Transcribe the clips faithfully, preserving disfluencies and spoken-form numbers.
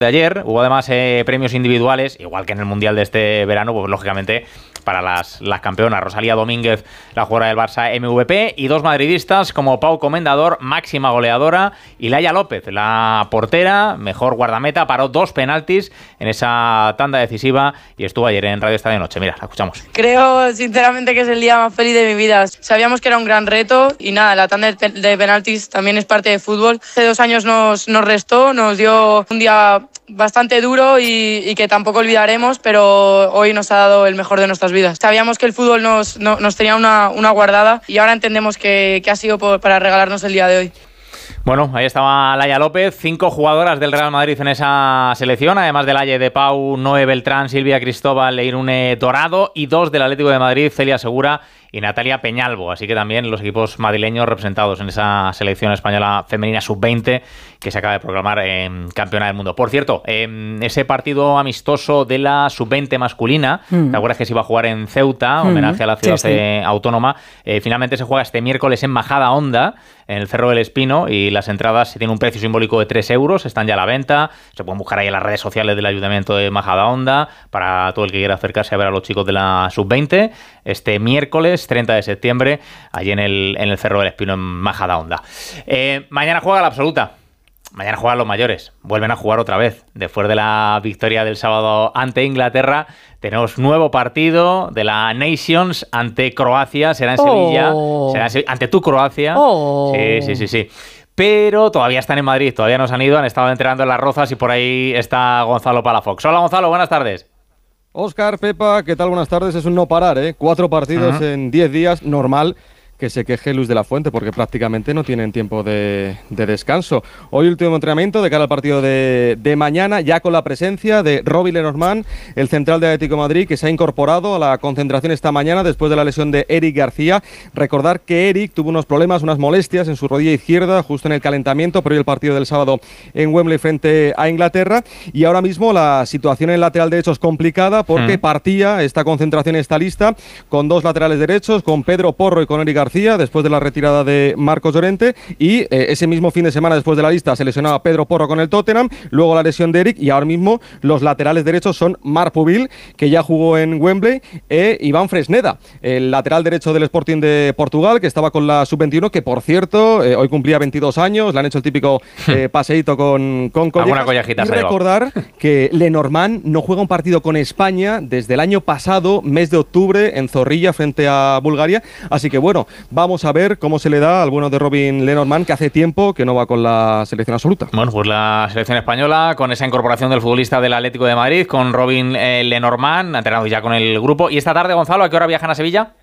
de ayer. Hubo además eh, premios individuales, igual que en el Mundial de este verano, pues lógicamente para las, las campeonas. Rosalía Domínguez, la jugadora del Barça M V P, y dos madridistas como Pau Comendador, máxima goleadora, y Laia López, la portera, mejor guardameta, paró dos penaltis en esa tanda decisiva y estuvo ayer en Radio Estadio Noche. Mira, la escuchamos. Creo sinceramente que es el día más feliz de mi vida. Sabíamos que era un gran reto y nada, la tanda de penaltis también es parte de fútbol. Hace dos años nos, nos restó, nos dio un día bastante duro y, y que tampoco olvidaremos, pero hoy nos ha dado el mejor de nuestras vidas. Sabíamos que el fútbol nos, no, nos tenía una, una guardada y ahora entendemos que, que ha sido por, para regalarnos el día de hoy. Bueno, ahí estaba Laia López, cinco jugadoras del Real Madrid en esa selección, además de Laia, de Pau, Noé Beltrán, Silvia Cristóbal e Irune Dorado, y dos del Atlético de Madrid, Celia Segura y Natalia Peñalvo. Así que también los equipos madrileños representados en esa selección española femenina sub veinte que se acaba de proclamar eh, campeona del mundo. Por cierto, eh, ese partido amistoso de la sub veinte masculina, mm. ¿te acuerdas que se iba a jugar en Ceuta, homenaje mm. a la ciudad sí, sí. autónoma? Eh, finalmente se juega este miércoles en Majadahonda, en el Cerro del Espino, y las entradas tienen un precio simbólico de tres euros, están ya a la venta, se pueden buscar ahí en las redes sociales del Ayuntamiento de Majadahonda para todo el que quiera acercarse a ver a los chicos de la sub veinte, este miércoles treinta de septiembre, allí en el, en el Cerro del Espino, en Majadahonda. Eh, mañana juega la absoluta. Mañana juegan los mayores, vuelven a jugar otra vez. Después de la victoria del sábado ante Inglaterra, tenemos nuevo partido de la Nations ante Croacia, será en Sevilla, oh. será en Sevilla, ante tu Croacia. Oh. Sí, sí, sí, sí. Pero todavía están en Madrid, todavía no se han ido, han estado entrenando en Las Rozas y por ahí está Gonzalo Palafox. Hola Gonzalo, buenas tardes. Óscar, Pepa, ¿qué tal? Buenas tardes. Es un no parar, ¿eh? Cuatro partidos uh-huh. en diez días, normal que se queje Luis de la Fuente, porque prácticamente no tienen tiempo de, de descanso. Hoy último entrenamiento de cara al partido de, de mañana, ya con la presencia de Robin Lenormand, el central de Atlético de Madrid, que se ha incorporado a la concentración esta mañana después de la lesión de Eric García. Recordar que Eric tuvo unos problemas, unas molestias en su rodilla izquierda, justo en el calentamiento, pero hoy el partido del sábado en Wembley frente a Inglaterra, y ahora mismo la situación en el lateral derecho es complicada, porque mm. partía, esta concentración está lista, con dos laterales derechos, con Pedro Porro y con Eric García, después de la retirada de Marcos Llorente, y eh, ese mismo fin de semana después de la lista se lesionaba Pedro Porro con el Tottenham, luego la lesión de Eric, y ahora mismo los laterales derechos son Marc Pubil, que ya jugó en Wembley, e Iván Fresneda, el lateral derecho del Sporting de Portugal, que estaba con la sub veintiuno, que por cierto eh, hoy cumplía veintidós años, le han hecho el típico eh, paseíto con, con alguna collejita. Y recordar que Lenormand no juega un partido con España desde el año pasado, mes de octubre, en Zorrilla frente a Bulgaria, así que bueno, vamos a ver cómo se le da al bueno de Robin Lenormand, que hace tiempo que no va con la selección absoluta. Bueno, pues la selección española, con esa incorporación del futbolista del Atlético de Madrid, con Robin eh, Lenormand, ha entrenado ya con el grupo. ¿Y esta tarde, Gonzalo, a qué hora viajan a Sevilla?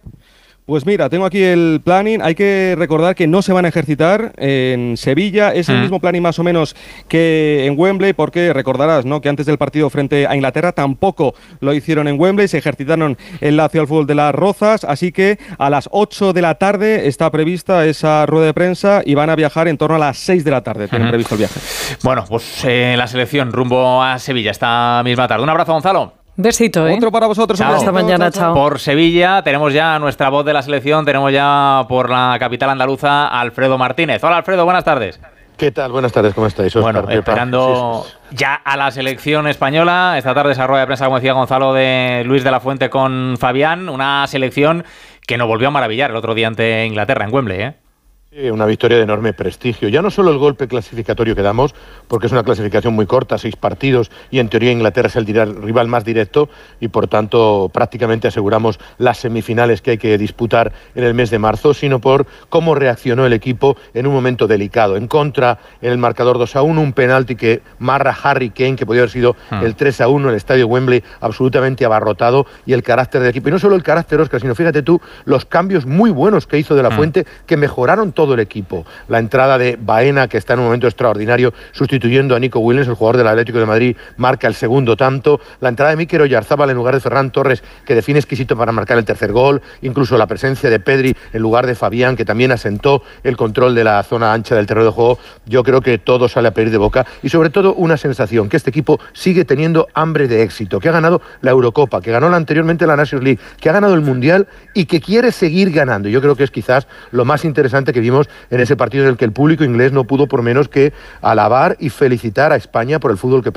Pues mira, tengo aquí el planning. Hay que recordar que no se van a ejercitar en Sevilla. Es el mm. mismo planning más o menos que en Wembley, porque recordarás, ¿no?, que antes del partido frente a Inglaterra tampoco lo hicieron en Wembley. Se ejercitaron en la Ciudad del Fútbol de Las Rozas. Así que a las ocho de la tarde está prevista esa rueda de prensa y van a viajar en torno a las seis de la tarde. Tienen mm. previsto el viaje. Bueno, pues eh, la selección rumbo a Sevilla esta misma tarde. Un abrazo, Gonzalo. Besito, ¿eh? Otro para vosotros. Chao. Hasta mañana, chao. Por Sevilla tenemos ya nuestra voz de la selección, tenemos ya por la capital andaluza Alfredo Martínez. Hola Alfredo, buenas tardes. ¿Qué tal? Buenas tardes, ¿cómo estáis? Oscar, bueno, Pepa. esperando sí, sí, sí. ya a la selección española. Esta tarde esa rueda de prensa, como decía Gonzalo, de Luis de la Fuente con Fabián. Una selección que nos volvió a maravillar el otro día ante Inglaterra en Wembley, ¿eh? Sí, una victoria de enorme prestigio. Ya no solo el golpe clasificatorio que damos, porque es una clasificación muy corta, seis partidos, y en teoría Inglaterra es el rival más directo y por tanto prácticamente aseguramos las semifinales que hay que disputar en el mes de marzo, sino por cómo reaccionó el equipo en un momento delicado. En contra, en el marcador dos a uno, un penalti que marra Harry Kane, que podría haber sido hmm. el tres a uno en el estadio Wembley, absolutamente abarrotado, y el carácter del equipo. Y no solo el carácter, Óscar, sino fíjate tú, los cambios muy buenos que hizo de la hmm. Fuente, que mejoraron todo el equipo. La entrada de Baena, que está en un momento extraordinario sustituyendo a Nico Williams, el jugador del Atlético de Madrid, marca el segundo tanto. La entrada de Mikel Oyarzabal en lugar de Ferran Torres, que define exquisito para marcar el tercer gol. Incluso la presencia de Pedri en lugar de Fabián, que también asentó el control de la zona ancha del terreno de juego. Yo creo que todo sale a pedir de boca, y sobre todo una sensación, que este equipo sigue teniendo hambre de éxito, que ha ganado la Eurocopa, que ganó anteriormente la Nations League, que ha ganado el Mundial y que quiere seguir ganando. Yo creo que es quizás lo más interesante que vimos en ese partido en el que el público inglés no pudo por menos que alabar y felicitar a España por el fútbol que